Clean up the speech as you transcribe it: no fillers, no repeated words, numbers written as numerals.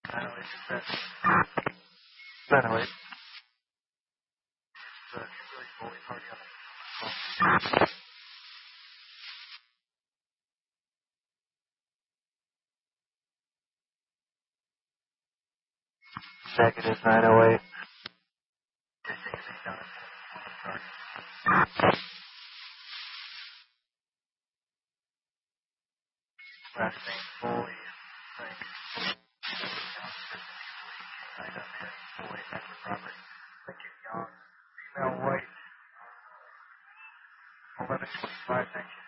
908. Negative 908. Last name fully. Email White. 1125.